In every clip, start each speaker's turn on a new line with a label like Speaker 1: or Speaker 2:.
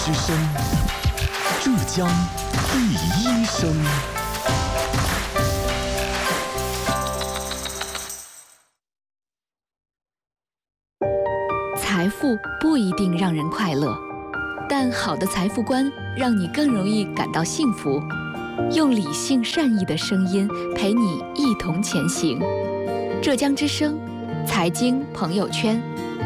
Speaker 1: 之声，浙江第一声。
Speaker 2: 财富不一定让人快乐，但好的财富观让你更容易感到幸福。用理性善意的声音陪你一同前行。浙江之声，财经朋友圈。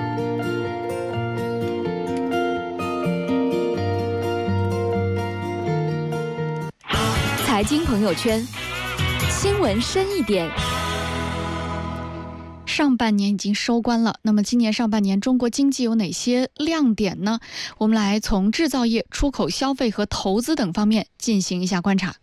Speaker 2: 财经朋友圈，新闻深一点。
Speaker 3: 上半年已经收官了，那么今年上半年中国经济有哪些亮点呢？我们来从制造业、出口消费和投资等方面进行一下观察。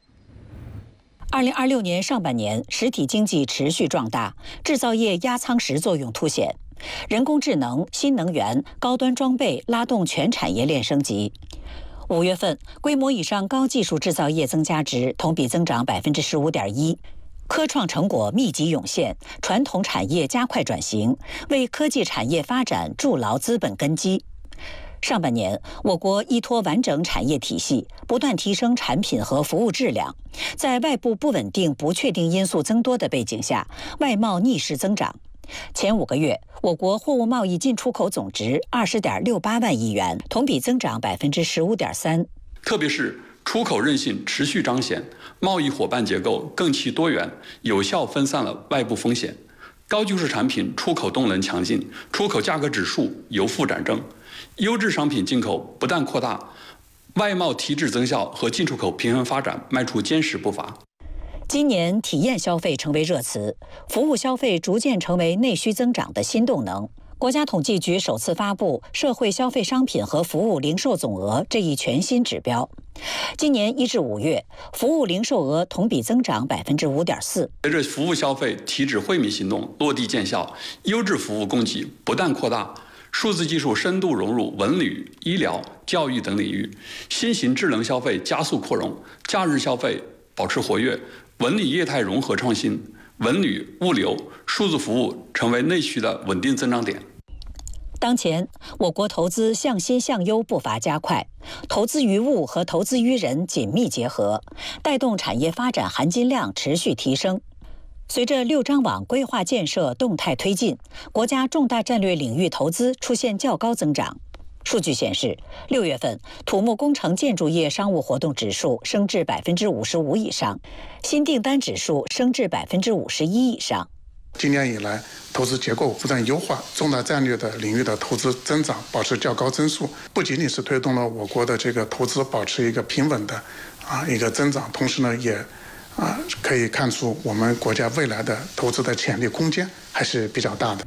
Speaker 4: 2026年上半年，实体经济持续壮大，制造业压舱石作用凸显，人工智能、新能源、高端装备拉动全产业链升级。5月份，规模以上高技术制造业增加值同比增长15.1%。科创成果密集涌现，传统产业加快转型，为科技产业发展筑牢资本根基。上半年，我国依托完整产业体系，不断提升产品和服务质量。在外部不稳定、不确定因素增多的背景下，外贸逆势增长。前5个月，我国货物贸易进出口总值20.68万亿元，同比增长15.3%。
Speaker 5: 特别是出口韧性持续彰显，贸易伙伴结构更其多元，有效分散了外部风险。高技术产品出口动能强劲，出口价格指数由负转正，优质商品进口不断扩大，外贸提质增效和进出口平衡发展迈出坚实步伐。
Speaker 4: 今年体验消费成为热词，服务消费逐渐成为内需增长的新动能。国家统计局首次发布社会消费商品和服务零售总额这一全新指标。今年1至5月，服务零售额同比增长5.4%。
Speaker 5: 随着服务消费提质惠民行动落地见效，优质服务供给不断扩大，数字技术深度融入文旅、医疗、教育等领域，新型智能消费加速扩容，假日消费保持活跃，文旅业态融合创新，文旅、物流、数字服务成为内需的稳定增长点。
Speaker 4: 当前，我国投资向新向优步伐加快，投资于物和投资于人紧密结合，带动产业发展含金量持续提升。随着6张网规划建设动态推进，国家重大战略领域投资出现较高增长。数据显示，6月份土木工程建筑业商务活动指数升至55%以上，新订单指数升至51%以上。
Speaker 6: 今年以来，投资结构不断优化，重大战略的领域的投资增长保持较高增速，不仅仅是推动了我国的这个投资保持一个平稳的一个增长，同时呢，也可以看出我们国家未来的投资的潜力空间还是比较大的。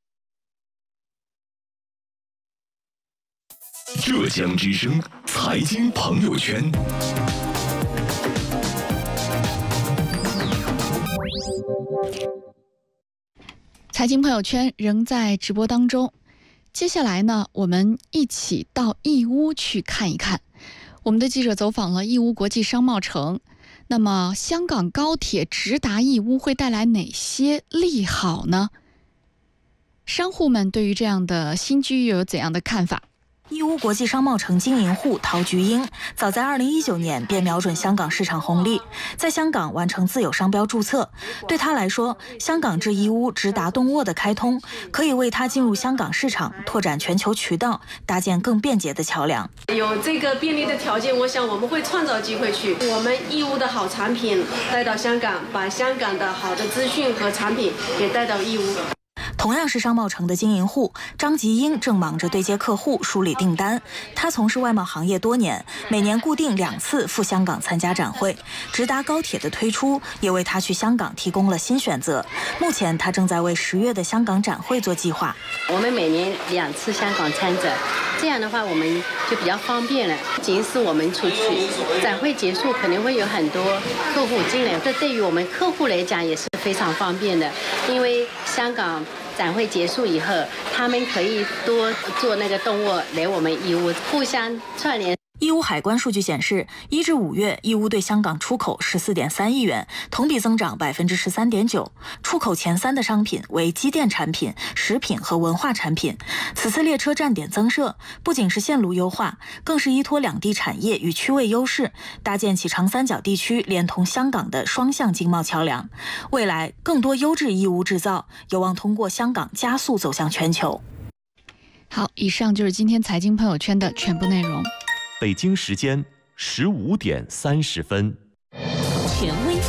Speaker 1: 浙江之声财经朋友圈。
Speaker 3: 财经朋友圈仍在直播当中，接下来呢，我们一起到义乌去看一看。我们的记者走访了义乌国际商贸城，那么香港高铁直达义乌会带来哪些利好呢？商户们对于这样的新居又有怎样的看法？
Speaker 7: 义乌国际商贸城经营户陶菊英，早在2019年便瞄准香港市场红利，在香港完成自有商标注册。对他来说，香港至义乌直达东沃的开通，可以为他进入香港市场、拓展全球渠道，搭建更便捷的桥梁。
Speaker 8: 有这个便利的条件，我想我们会创造机会去我们义乌的好产品带到香港，把香港的好的资讯和产品也带到义乌。
Speaker 7: 同样是商贸城的经营户张吉英正忙着对接客户、梳理订单。他从事外贸行业多年，每年固定2次赴香港参加展会。直达高铁的推出也为他去香港提供了新选择。目前他正在为10月的香港展会做计划。
Speaker 9: 我们每年2次香港参展，这样的话我们就比较方便了。仅仅是我们出去，展会结束可能会有很多客户进来，这对于我们客户来讲也是非常方便的，因为香港展会结束以后，他们可以多做那个动物来我们义乌，互相串联。
Speaker 7: 义乌海关数据显示，1至5月，义乌对香港出口14.3亿元，同比增长13.9%。出口前3的商品为机电产品、食品和文化产品。此次列车站点增设，不仅是线路优化，更是依托两地产业与区位优势，搭建起长三角地区连同香港的双向经贸桥梁。未来，更多优质义乌制造有望通过香港加速走向全球。
Speaker 3: 好，以上就是今天财经朋友圈的全部内容。
Speaker 1: 北京时间15点30分。
Speaker 10: 权威